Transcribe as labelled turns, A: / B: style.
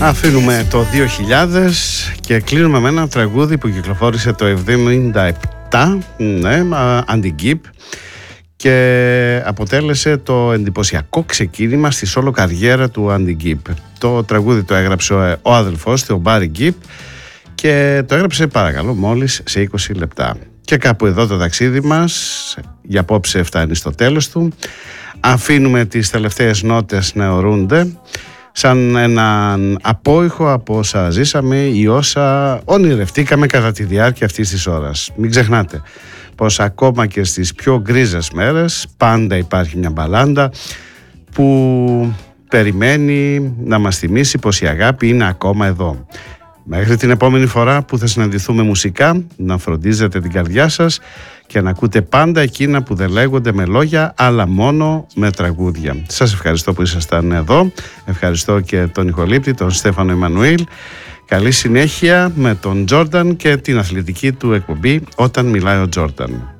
A: Αφήνουμε το 2000 και κλείνουμε με ένα τραγούδι που κυκλοφόρησε το 1977, Andy-Gibb, και αποτέλεσε το εντυπωσιακό ξεκίνημα στη σόλο καριέρα του Andy-Gibb. Το τραγούδι το έγραψε ο αδελφός του, ο Barry Gibb, και το έγραψε, παρακαλώ, μόλις σε 20 λεπτά. Και κάπου εδώ το ταξίδι μας για απόψε φτάνει στο τέλος του. Αφήνουμε τις τελευταίες νότες να αιωρούνται σαν έναν απόϊχο από όσα ζήσαμε ή όσα ονειρευτήκαμε κατά τη διάρκεια αυτής της ώρας. Μην ξεχνάτε πως ακόμα και στις πιο γκρίζες μέρες πάντα υπάρχει μια μπαλάντα που περιμένει να μας θυμίσει πως η αγάπη είναι ακόμα εδώ. Μέχρι την επόμενη φορά που θα συναντηθούμε μουσικά, να φροντίζετε την καρδιά σας και να ακούτε πάντα εκείνα που δεν λέγονται με λόγια, αλλά μόνο με τραγούδια. Σας ευχαριστώ που ήσασταν εδώ. Ευχαριστώ και τον ηχολήπτη, τον Στέφανο Εμμανουήλ. Καλή συνέχεια με τον Τζόρνταν και την αθλητική του εκπομπή «Όταν μιλάει ο Τζόρνταν».